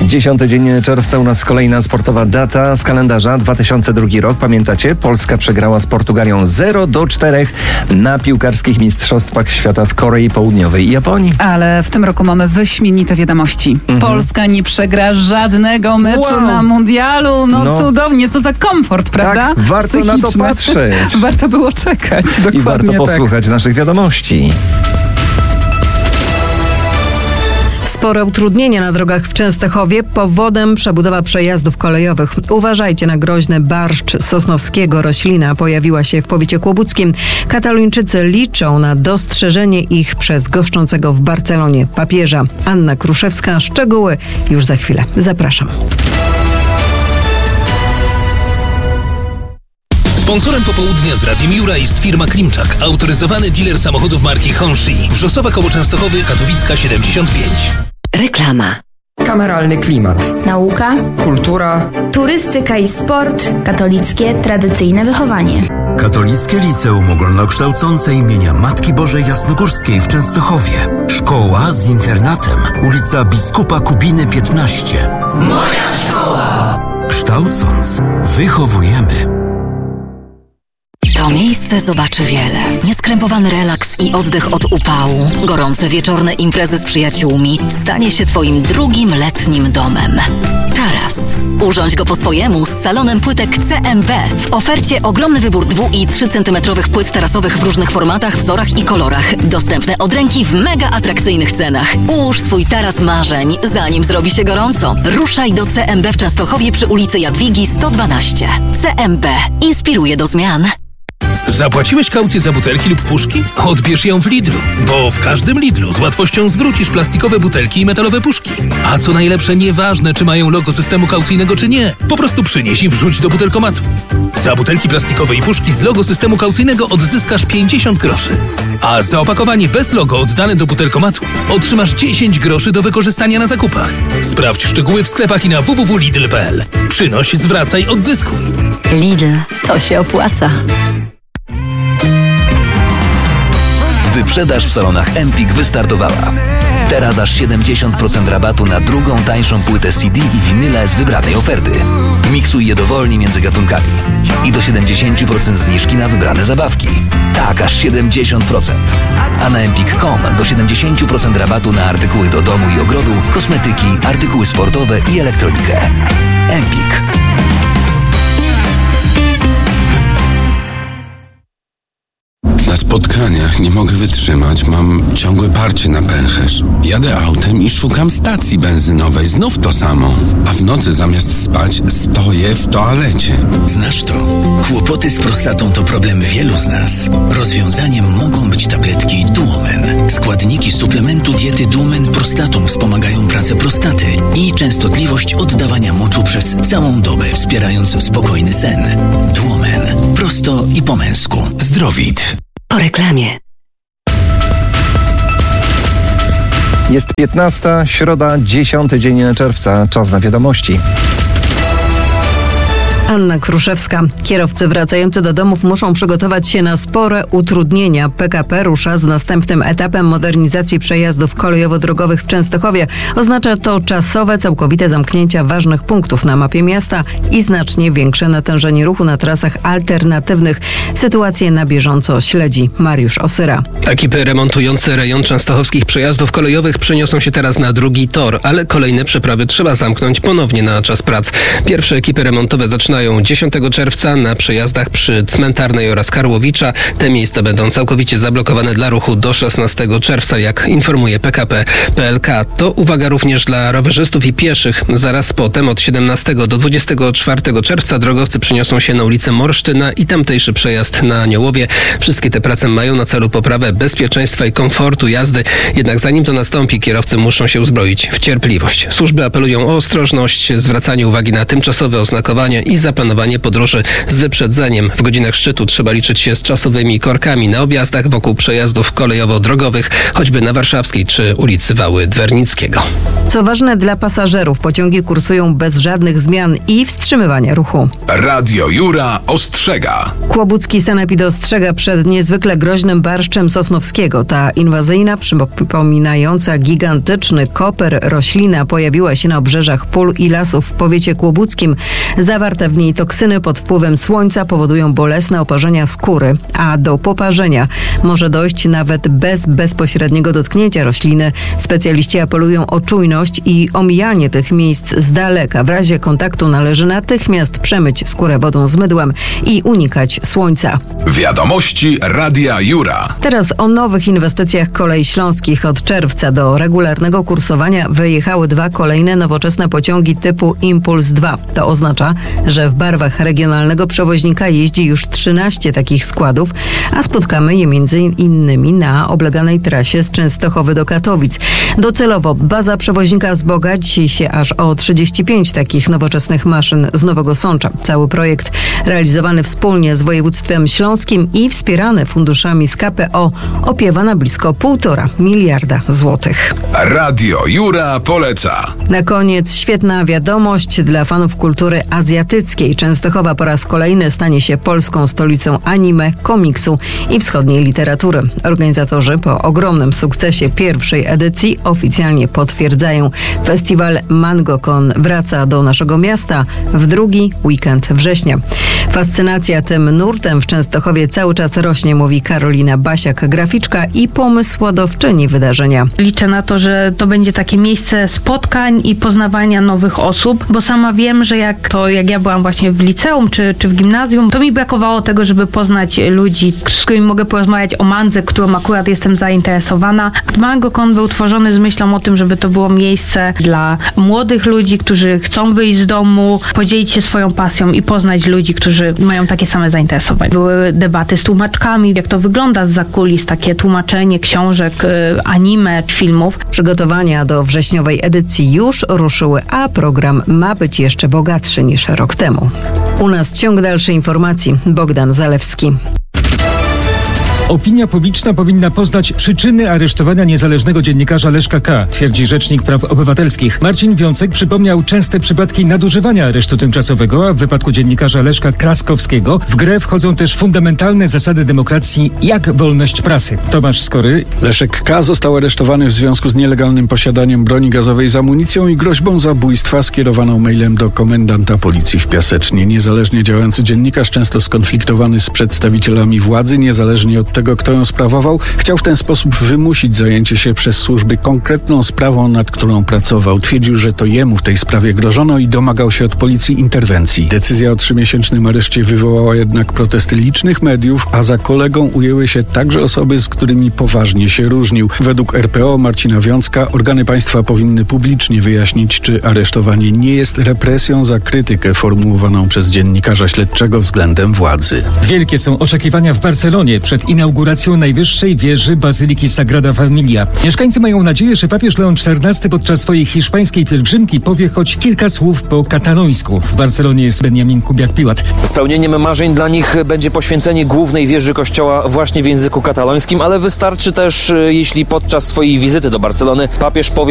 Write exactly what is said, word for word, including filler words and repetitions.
Dziesiąty dzień czerwca, u nas kolejna sportowa data z kalendarza. dwa tysiące drugi rok, pamiętacie? Polska przegrała z Portugalią zero do czterech na piłkarskich mistrzostwach świata w Korei Południowej i Japonii. Ale w tym roku mamy wyśmienite wiadomości. Mhm. Polska nie przegra żadnego meczu wow. na mundialu. No, no cudownie, co za komfort, prawda? Tak, warto na to patrzeć. Warto było czekać. Dokładnie I warto posłuchać tak. naszych wiadomości. Spore utrudnienia na drogach w Częstochowie, powodem przebudowa przejazdów kolejowych. Uważajcie na groźny barszcz sosnowskiego. Roślina pojawiła się w powiecie kłobuckim. Katalończycy liczą na dostrzeżenie ich przez goszczącego w Barcelonie papieża. Anna Kruszewska. Szczegóły już za chwilę. Zapraszam. Sponsorem popołudnia z Radiem Jura jest firma Klimczak, autoryzowany dealer samochodów marki Honshi. Wrzosowa koło Częstochowy, Katowicka siedemdziesiąt pięć. Reklama. Kameralny klimat. Nauka. Kultura. Turystyka i sport. Katolickie, tradycyjne wychowanie. Katolickie Liceum Ogólnokształcące imienia Matki Bożej Jasnogórskiej w Częstochowie. Szkoła z internatem. Ulica Biskupa Kubiny piętnaście. Moja szkoła! Kształcąc, wychowujemy. To miejsce zobaczy wiele. Nieskrępowany relaks i oddech od upału, gorące wieczorne imprezy z przyjaciółmi stanie się twoim drugim letnim domem. Taras. Urządź go po swojemu z salonem płytek C M B. W ofercie ogromny wybór dwu i trzy centymetrowych płyt tarasowych w różnych formatach, wzorach i kolorach. Dostępne od ręki w mega atrakcyjnych cenach. Ułóż swój taras marzeń, zanim zrobi się gorąco. Ruszaj do C M B w Częstochowie przy ulicy Jadwigi sto dwanaście. C M B inspiruje do zmian. Zapłaciłeś kaucję za butelki lub puszki? Odbierz ją w Lidlu, bo w każdym Lidlu z łatwością zwrócisz plastikowe butelki i metalowe puszki. A co najlepsze, nieważne czy mają logo systemu kaucyjnego czy nie, po prostu przynieś i wrzuć do butelkomatu. Za butelki plastikowe i puszki z logo systemu kaucyjnego odzyskasz pięćdziesiąt groszy. A za opakowanie bez logo oddane do butelkomatu otrzymasz dziesięć groszy do wykorzystania na zakupach. Sprawdź szczegóły w sklepach i na w w w kropka lidl kropka p l. Przynoś, zwracaj, odzyskuj. Lidl, to się opłaca. Wyprzedaż w salonach Empik wystartowała. Teraz aż siedemdziesiąt procent rabatu na drugą, tańszą płytę C D i winyle z wybranej oferty. Miksuj je dowolnie między gatunkami. I do siedemdziesiąt procent zniżki na wybrane zabawki. Tak, aż siedemdziesiąt procent. A na empik kropka com do siedemdziesiąt procent rabatu na artykuły do domu i ogrodu, kosmetyki, artykuły sportowe i elektronikę. Empik. Na spotkaniach nie mogę wytrzymać, mam ciągłe parcie na pęcherz. Jadę autem i szukam stacji benzynowej, znów to samo. A w nocy zamiast spać stoję w toalecie. Znasz to? Kłopoty z prostatą to problem wielu z nas. Rozwiązaniem mogą być tabletki Duomen. Składniki suplementu diety Duomen Prostatum wspomagają pracę prostaty i częstotliwość oddawania moczu przez całą dobę, wspierając spokojny sen. Duomen. Prosto i po męsku. Zdrowit. Po reklamie. Jest piętnasta, środa, dziesiąty dzień czerwca. Czas na wiadomości. Anna Kruszewska. Kierowcy wracający do domów muszą przygotować się na spore utrudnienia. P K P rusza z następnym etapem modernizacji przejazdów kolejowo-drogowych w Częstochowie. Oznacza to czasowe, całkowite zamknięcia ważnych punktów na mapie miasta i znacznie większe natężenie ruchu na trasach alternatywnych. Sytuację na bieżąco śledzi Mariusz Osyra. Ekipy remontujące rejon częstochowskich przejazdów kolejowych przeniosą się teraz na drugi tor, ale kolejne przeprawy trzeba zamknąć ponownie na czas prac. Pierwsze ekipy remontowe zaczynają dziesiątego czerwca na przejazdach przy Cmentarnej oraz Karłowicza. Te miejsca będą całkowicie zablokowane dla ruchu do szesnastego czerwca, jak informuje P K P P L K. To uwaga również dla rowerzystów i pieszych. Zaraz potem od siedemnastego do dwudziestego czwartego czerwca drogowcy przeniosą się na ulicę Morsztyna i tamtejszy przejazd na Aniołowie. Wszystkie te prace mają na celu poprawę bezpieczeństwa i komfortu jazdy. Jednak zanim to nastąpi, kierowcy muszą się uzbroić w cierpliwość. Służby apelują o ostrożność, zwracanie uwagi na tymczasowe oznakowania i zaplanowanie podróży z wyprzedzeniem. W godzinach szczytu trzeba liczyć się z czasowymi korkami na objazdach wokół przejazdów kolejowo-drogowych, choćby na Warszawskiej czy ulicy Wały Dwernickiego. Co ważne dla pasażerów, pociągi kursują bez żadnych zmian i wstrzymywania ruchu. Radio Jura ostrzega. Kłobucki sanepid ostrzega przed niezwykle groźnym barszczem Sosnowskiego. Ta inwazyjna, przypominająca gigantyczny koper roślina pojawiła się na obrzeżach pól i lasów w powiecie kłobuckim. Zawarte w niej toksyny pod wpływem słońca powodują bolesne oparzenia skóry, a do poparzenia może dojść nawet bez bezpośredniego dotknięcia rośliny. Specjaliści apelują o czujność i omijanie tych miejsc z daleka. W razie kontaktu należy natychmiast przemyć skórę wodą z mydłem i unikać słońca. Wiadomości Radia Jura. Teraz o nowych inwestycjach kolei śląskich. Od czerwca do regularnego kursowania wyjechały dwa kolejne nowoczesne pociągi typu Impuls dwa. To oznacza, że w barwach regionalnego przewoźnika jeździ już trzynaście takich składów, a spotkamy je między innymi na obleganej trasie z Częstochowy do Katowic. Docelowo baza przewoźnika wzbogaci się aż o trzydzieści pięć takich nowoczesnych maszyn z Nowego Sącza. Cały projekt realizowany wspólnie z województwem śląskim i wspierany funduszami z K P O opiewa na blisko półtora miliarda złotych. Radio Jura poleca. Na koniec świetna wiadomość dla fanów kultury azjatyckiej. Częstochowa po raz kolejny stanie się polską stolicą anime, komiksu i wschodniej literatury. Organizatorzy po ogromnym sukcesie pierwszej edycji oficjalnie potwierdzają. Festiwal MangoCon wraca do naszego miasta w drugi weekend września. Fascynacja tym nurtem w Częstochowie cały czas rośnie, mówi Karolina Basiak, graficzka i pomysłodawczyni wydarzenia. Liczę na to, że to będzie takie miejsce spotkań i poznawania nowych osób, bo sama wiem, że jak to, jak ja byłam właśnie w liceum czy, czy w gimnazjum, to mi brakowało tego, żeby poznać ludzi, z którymi mogę porozmawiać o mandze, którą akurat jestem zainteresowana. MangoCon był tworzony z myślą o tym, żeby to było miejsce dla młodych ludzi, którzy chcą wyjść z domu, podzielić się swoją pasją i poznać ludzi, którzy mają takie same zainteresowania. Były debaty z tłumaczkami, jak to wygląda zza kulis, takie tłumaczenie książek, anime, filmów. Przygotowania do wrześniowej edycji już ruszyły, a program ma być jeszcze bogatszy niż rok temu. U nas ciąg dalszej informacji. Bogdan Zalewski. Opinia publiczna powinna poznać przyczyny aresztowania niezależnego dziennikarza Leszka K., twierdzi Rzecznik Praw Obywatelskich. Marcin Wiącek przypomniał częste przypadki nadużywania aresztu tymczasowego, a w wypadku dziennikarza Leszka Kraskowskiego w grę wchodzą też fundamentalne zasady demokracji, jak wolność prasy. Tomasz Skory. Leszek K. został aresztowany w związku z nielegalnym posiadaniem broni gazowej z amunicją i groźbą zabójstwa skierowaną mailem do komendanta policji w Piasecznie. Niezależnie działający dziennikarz, często skonfliktowany z przedstawicielami władzy, niezależnie od tego, tego, kto ją sprawował, chciał w ten sposób wymusić zajęcie się przez służby konkretną sprawą, nad którą pracował. Twierdził, że to jemu w tej sprawie grożono i domagał się od policji interwencji. Decyzja o trzymiesięcznym areszcie wywołała jednak protesty licznych mediów, a za kolegą ujęły się także osoby, z którymi poważnie się różnił. Według R P O Marcina Wiącka organy państwa powinny publicznie wyjaśnić, czy aresztowanie nie jest represją za krytykę formułowaną przez dziennikarza śledczego względem władzy. Wielkie są oczekiwania w Barcelonie przed inauguracją najwyższej wieży Bazyliki Sagrada Familia. Mieszkańcy mają nadzieję, że papież Leon czternasty podczas swojej hiszpańskiej pielgrzymki powie choć kilka słów po katalońsku. W Barcelonie jest Benjamin Kubiak-Piłat. Spełnieniem marzeń dla nich będzie poświęcenie głównej wieży kościoła właśnie w języku katalońskim, ale wystarczy też, jeśli podczas swojej wizyty do Barcelony papież powie